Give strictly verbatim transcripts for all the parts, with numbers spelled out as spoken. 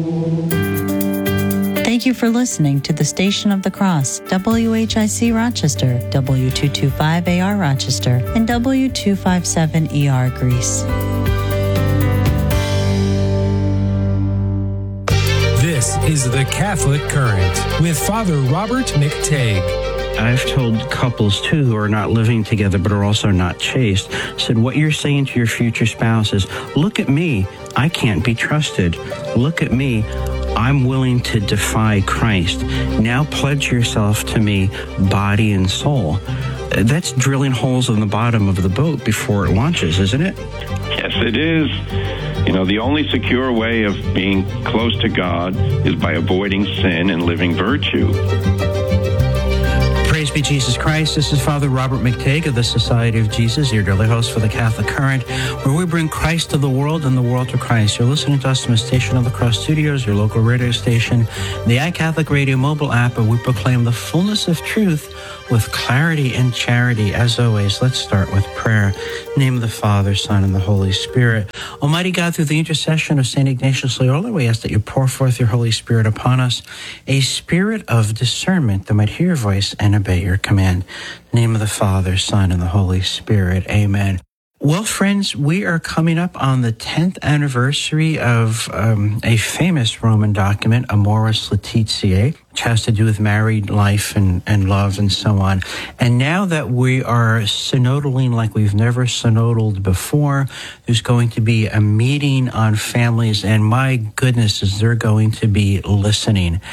Thank you for listening to the Station of the Cross, W H I C Rochester, W two twenty-five A R Rochester, and W two fifty-seven E R Greece. This is the Catholic Current with Father Robert McTague. I've told couples, too, who are not living together but are also not chaste, said what you're saying to your future spouse is, look at me, I can't be trusted. Look at me, I'm willing to defy Christ. Now pledge yourself to me, body and soul. That's drilling holes in the bottom of the boat before it launches, isn't it? Yes, it is. You know, the only secure way of being close to God is by avoiding sin and living virtue. Praise be Jesus Christ. This is Father Robert McTague of the Society of Jesus, your daily host for the Catholic Current, where we bring Christ to the world and the world to Christ. You're listening to us from the Station of the Cross Studios, your local radio station, the iCatholic Radio mobile app, where we proclaim the fullness of truth with clarity and charity. As always, let's start with prayer. In the name of the Father, Son, and the Holy Spirit. Almighty God, through the intercession of Saint Ignatius Loyola, we ask that you pour forth your Holy Spirit upon us, a spirit of discernment that might hear your voice and obey your command. In the name of the Father, Son, and the Holy Spirit. Amen. Well, friends, we are coming up on the tenth anniversary of um, a famous Roman document, Amoris Laetitia, which has to do with married life and, and love and so on. And now that we are synodaling like we've never synodaled before, there's going to be a meeting on families, and my goodness, is they're going to be listening.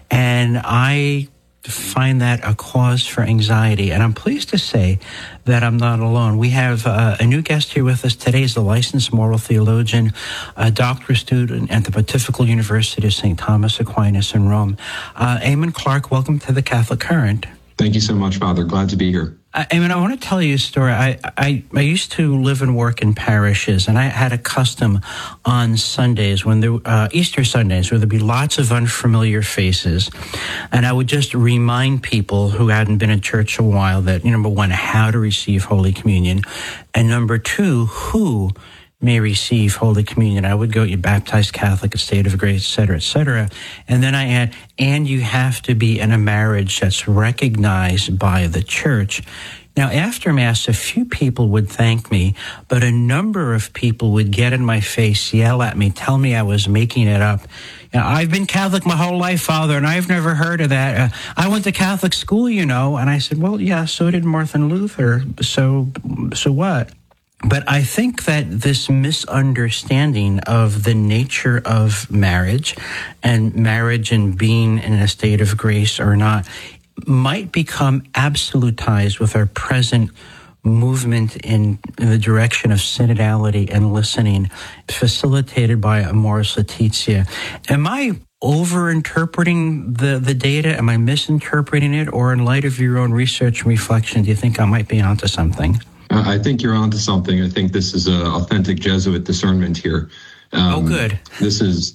And I find that a cause for anxiety. And I'm pleased to say that I'm not alone. We have uh, a new guest here with us today. He's a licensed moral theologian, a doctoral student at the Pontifical University of Saint Thomas Aquinas in Rome. Uh, Eamon Clark, welcome to the Catholic Current. Thank you so much, Father. Glad to be here. I, I mean, I want to tell you a story. I, I, I used to live and work in parishes, and I had a custom on Sundays, when there, uh, Easter Sundays, where there'd be lots of unfamiliar faces. And I would just remind people who hadn't been in church a while that, number one, how to receive Holy Communion, and number two, who may receive Holy Communion. I would go, you baptized Catholic, a state of grace, et cetera, et cetera. And then I add, and you have to be in a marriage that's recognized by the church. Now, after Mass, a few people would thank me, but a number of people would get in my face, yell at me, tell me I was making it up. You know, I've been Catholic my whole life, Father, and I've never heard of that. Uh, I went to Catholic school, you know. And I said, well, yeah, so did Martin Luther. So, so what? But I think that this misunderstanding of the nature of marriage and marriage and being in a state of grace or not might become absolutized with our present movement in, in the direction of synodality and listening, facilitated by Amoris Laetitia. Am I over-interpreting the, the data? Am I misinterpreting it? Or in light of your own research and reflection, do you think I might be onto something? I think you're onto something. I think this is an authentic Jesuit discernment here. Um, oh, good. This is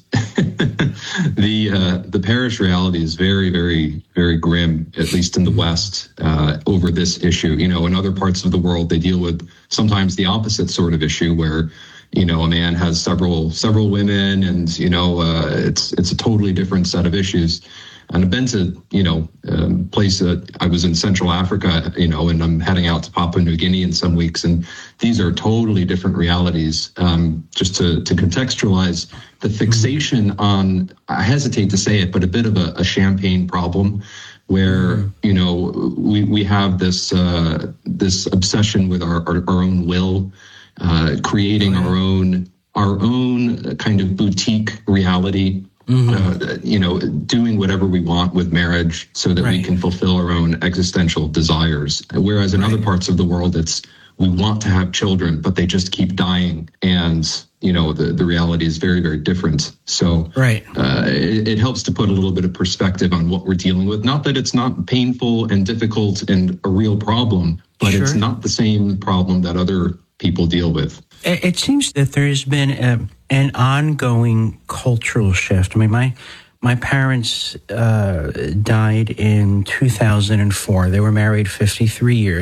the uh, the parish reality is very, very, very grim, at least in the West, uh, over this issue. You know, in other parts of the world, they deal with sometimes the opposite sort of issue where, you know, a man has several several women, and you know, uh, it's it's a totally different set of issues. And I've been to, you know, um, place that I was in Central Africa, you know, and I'm heading out to Papua New Guinea in some weeks. And these are totally different realities. Um, just to, to contextualize, the fixation on, I hesitate to say it, but a bit of a, a champagne problem where, you know, we, we have this uh, this obsession with our, our, our own will, uh, creating our own our own kind of boutique reality. Mm-hmm. Uh, you know, doing whatever we want with marriage so that right. we can fulfill our own existential desires. Whereas in right. other parts of the world, it's we want to have children, but they just keep dying. And, you know, the, the reality is very, very different. So right. uh, it, it helps to put a little bit of perspective on what we're dealing with. Not that it's not painful and difficult and a real problem, but sure. it's not the same problem that other people deal with. It seems that there has been a, an ongoing cultural shift. I mean, my my parents uh, died in two thousand four. They were married fifty-three years.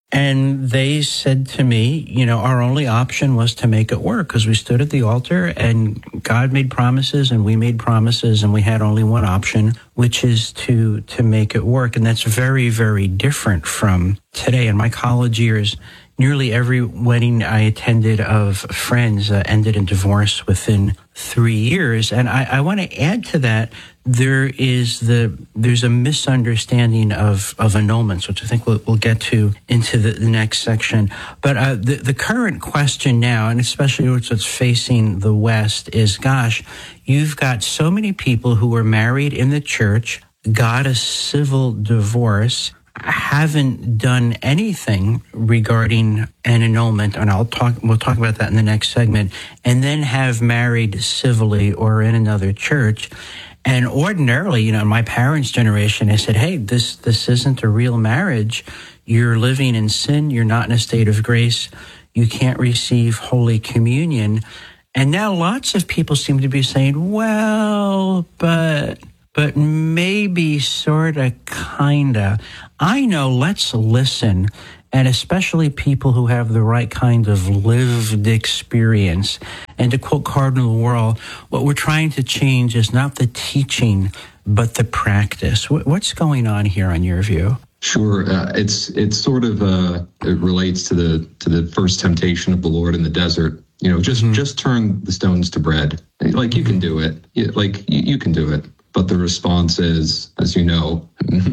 And they said to me, you know, our only option was to make it work because we stood at the altar and God made promises and we made promises and we had only one option, which is to to make it work. And that's very, very different from today. In my college years, nearly every wedding I attended of friends uh, ended in divorce within three years. And I, I want to add to that, there is the there's a misunderstanding of, of annulments, which I think we'll, we'll get to into the, the next section. But uh, the, the current question now, and especially what's facing the West, is, gosh, you've got so many people who were married in the church, got a civil divorce, haven't done anything regarding an annulment, and I'll talk. We'll talk about that in the next segment, and then have married civilly or in another church. And ordinarily, you know, in my parents' generation, they said, "Hey, this this isn't a real marriage. You're living in sin. You're not in a state of grace. You can't receive Holy Communion." And now lots of people seem to be saying, "Well, but." But maybe, sort of, kind of. I know, let's listen, and especially people who have the right kind of lived experience. And to quote Cardinal Wuerl, what we're trying to change is not the teaching, but the practice. What's going on here, on your view? Sure, uh, it's it's sort of uh, it relates to the to the first temptation of the Lord in the desert. You know, just mm-hmm. just turn the stones to bread. Like, you can do it. Like, you, you can do it. But the response is, as you know,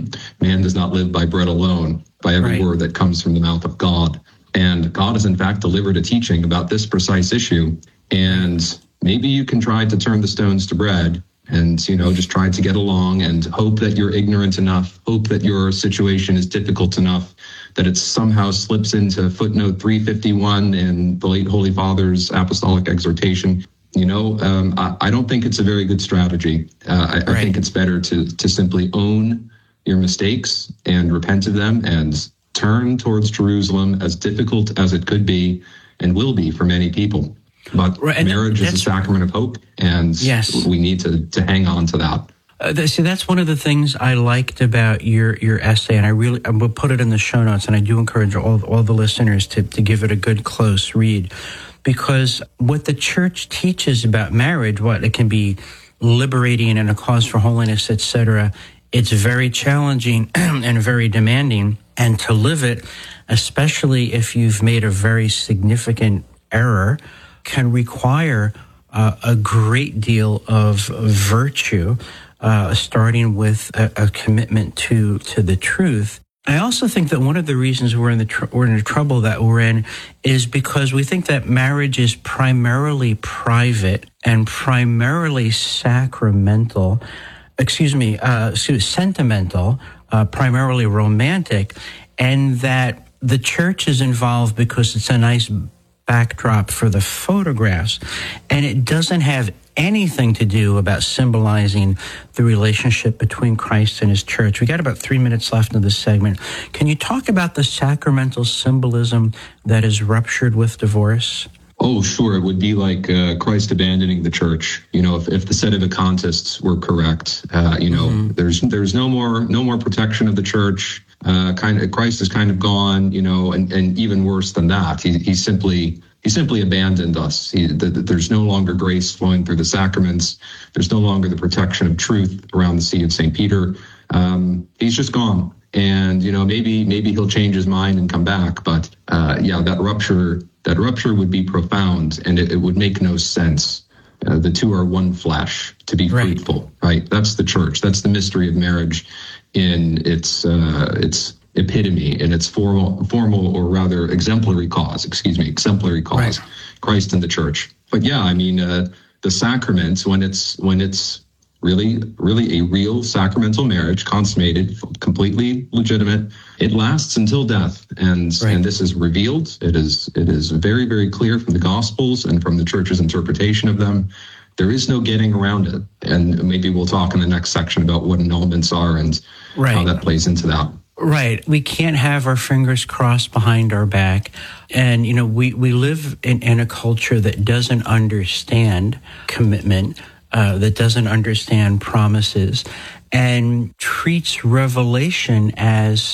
man does not live by bread alone, by every right. word that comes from the mouth of God. And God has in fact delivered a teaching about this precise issue. And maybe you can try to turn the stones to bread and, you know, just try to get along and hope that you're ignorant enough, hope that your situation is difficult enough, that it somehow slips into footnote three fifty-one in the late Holy Father's apostolic exhortation. You know, um, I, I don't think it's a very good strategy. Uh, I, right. I think it's better to to simply own your mistakes and repent of them and turn towards Jerusalem, as difficult as it could be and will be for many people. But right. marriage is a sacrament of hope, and yes. we need to, to hang on to that. Uh, see, that's one of the things I liked about your, your essay, and I really I will put it in the show notes, and I do encourage all all the listeners to, to give it a good, close read. Because what the church teaches about marriage, what it can be liberating and a cause for holiness, et cetera, it's very challenging and very demanding. And to live it, especially if you've made a very significant error, can require uh, a great deal of virtue, uh, starting with a, a commitment to to the truth. I also think that one of the reasons we're in the tr- we're in the trouble that we're in is because we think that marriage is primarily private and primarily sacramental, excuse me, uh, excuse, sentimental, uh, primarily romantic, and that the church is involved because it's a nice backdrop for the photographs, and it doesn't have anything to do about symbolizing the relationship between Christ and his church. We got about three minutes left in this segment. Can you talk about the sacramental symbolism that is ruptured with divorce? Oh, sure. It would be like uh, Christ abandoning the church. You know, if, if the Sedevacantists were correct, uh, you know, mm-hmm. there's there's no more no more protection of the church. Uh, kind of Christ is kind of gone. You know, and, and even worse than that, he he simply. He simply abandoned us. He, the, the, there's no longer grace flowing through the sacraments. There's no longer the protection of truth around the See of Saint Peter. Um, he's just gone. And, you know, maybe maybe he'll change his mind and come back. But, uh, yeah, that rupture that rupture would be profound, and it, it would make no sense. Uh, the two are one flesh, to be right. fruitful, right? That's the church. That's the mystery of marriage in its uh, its epitome, in its formal, formal or rather exemplary cause, excuse me, exemplary cause, right. Christ and the church. But yeah, I mean, uh, the sacraments, when it's when it's really, really a real sacramental marriage, consummated, completely legitimate, it lasts until death. And right. and this is revealed. It is it is very, very clear from the Gospels and from the church's interpretation of them. There is no getting around it. And maybe we'll talk in the next section about what annulments are and right. how that plays into that. Right. We can't have our fingers crossed behind our back. And, you know, we, we live in, in a culture that doesn't understand commitment, uh, that doesn't understand promises, and treats revelation as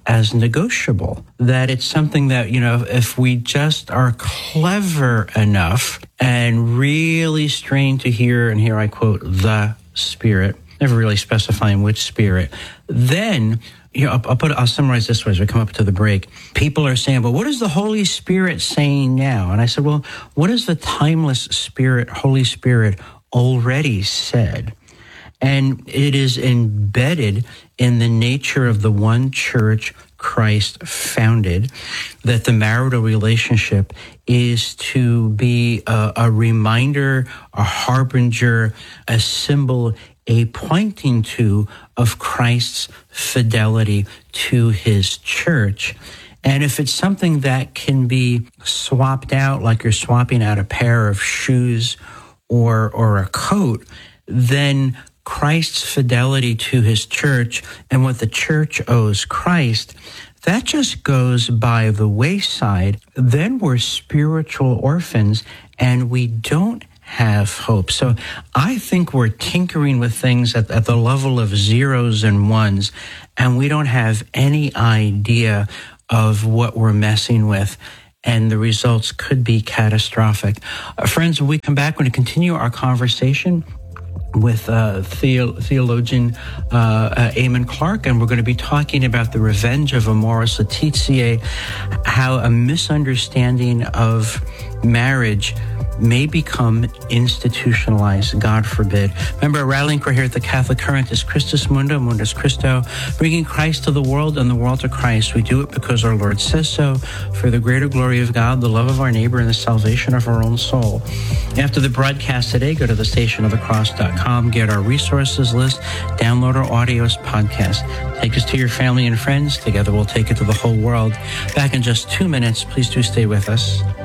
as negotiable, that it's something that, you know, if we just are clever enough and really strain to hear, and here I quote, the Spirit, never really specifying which Spirit, then, you know, I'll, I'll put, I'll summarize this way as we come up to the break. People are saying, well, what is the Holy Spirit saying now? And I said, well, what is the timeless Spirit, Holy Spirit, already said? And it is embedded in the nature of the one church Christ founded, that the marital relationship is to be a, a reminder, a harbinger, a symbol, a pointing to of Christ's fidelity to his church. And if it's something that can be swapped out, like you're swapping out a pair of shoes or or a coat, then Christ's fidelity to his church and what the church owes Christ, that just goes by the wayside. Then we're spiritual orphans and we don't have hope. So I think we're tinkering with things at, at the level of zeros and ones, and we don't have any idea of what we're messing with. And the results could be catastrophic. Uh, friends, when we come back, we're going to continue our conversation with uh, theo- theologian uh, uh, Eamon Clark, and we're going to be talking about the revenge of Amoris Laetitia, how a misunderstanding of marriage may become institutionalized, God forbid. Remember, our rallying cry here at the Catholic Current is Christus Mundo, Mundus Christo, bringing Christ to the world and the world to Christ. We do it because our Lord says so, for the greater glory of God, the love of our neighbor, and the salvation of our own soul. After the broadcast today, go to the station of the cross dot com, get our resources list, download our audios podcast. Take us to your family and friends. Together we'll take it to the whole world. Back in just two minutes. Please do stay with us.